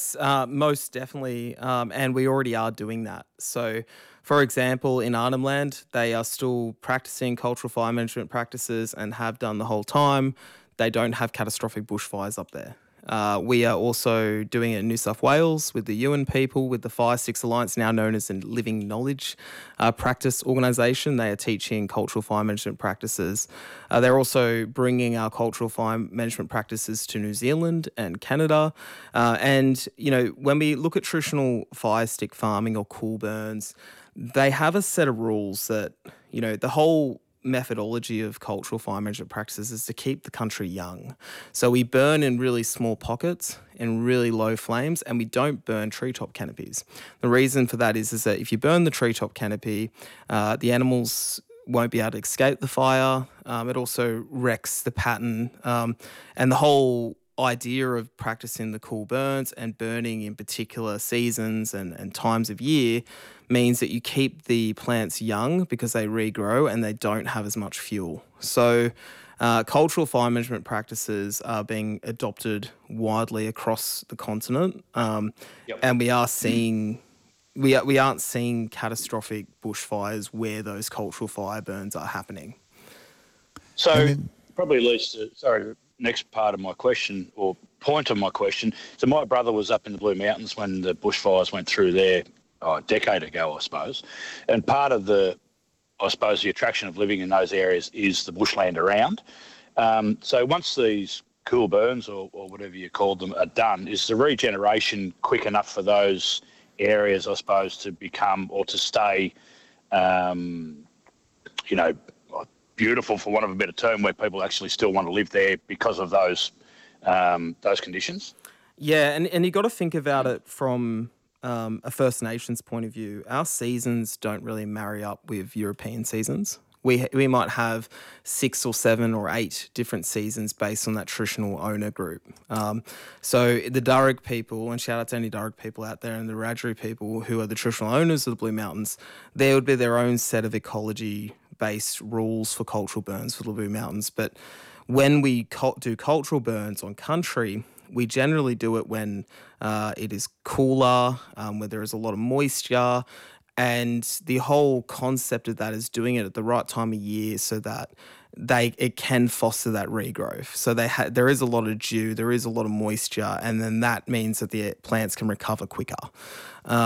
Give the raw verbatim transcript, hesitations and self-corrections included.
Yes, uh, most definitely. Um, and we already are doing that. So, for example, in Arnhem Land, they are still practicing cultural fire management practices and have done the whole time. They don't have catastrophic bushfires up there. Uh, we are also doing it in New South Wales with the Yuin people, with the Fire Sticks Alliance, now known as the Living Knowledge uh, Practice Organisation. They are teaching cultural fire management practices. Uh, they're also bringing our cultural fire management practices to New Zealand and Canada. Uh, and, you know, when we look at traditional fire stick farming or cool burns, they have a set of rules that, you know, the whole methodology of cultural fire management practices is to keep the country young. So we burn in really small pockets in really low flames, and we don't burn treetop canopies. The reason for that is, is that if you burn the treetop canopy, uh, the animals won't be able to escape the fire. Um, it also wrecks the pattern, um, and the whole idea of practicing the cool burns and burning in particular seasons and, and times of year means that you keep the plants young because they regrow and they don't have as much fuel. So uh, cultural fire management practices are being adopted widely across the continent, um, Yep. and we are seeing we, are, we aren't seeing catastrophic bushfires where those cultural fire burns are happening. So then, probably leads to, sorry, the next part of my question or point of my question. So my brother was up in the Blue Mountains when the bushfires went through there oh, a decade ago, I suppose. And part of the, I suppose, the attraction of living in those areas is the bushland around. Um, so once these cool burns or, or whatever you call them are done, is the regeneration quick enough for those areas, I suppose, to become or to stay, um, you know, beautiful, for want of a better term, where people actually still want to live there because of those um, those conditions? Yeah, and, and you got to think about it from um, a First Nations point of view. Our seasons don't really marry up with European seasons. We we might have six or seven or eight different seasons based on that traditional owner group. Um, so the Darug people, and shout out to any Darug people out there, and the Wiradjuri people who are the traditional owners of the Blue Mountains, there would be their own set of ecology-based rules for cultural burns for the Blue Mountains. But when we cult- do cultural burns on country, we generally do it when uh, it is cooler, um, where there is a lot of moisture. And the whole concept of that is doing it at the right time of year so that they it can foster that regrowth. So they ha- there is a lot of dew, there is a lot of moisture, and then that means that the plants can recover quicker.